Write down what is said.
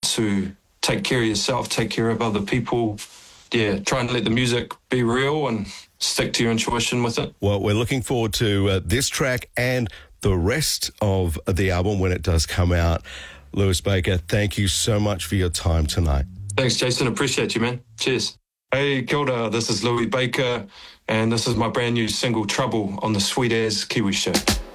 to take care of yourself, take care of other people. Yeah, try and let the music be real and stick to your intuition with it. Well, we're looking forward to this track and the rest of the album when it does come out. Lewis Baker, thank you so much for your time tonight. Thanks, Jason. Appreciate you, man. Cheers. Hey, kia ora. This is Louis Baker, and this is my brand new single, Trouble, on the Sweet As Kiwi Show.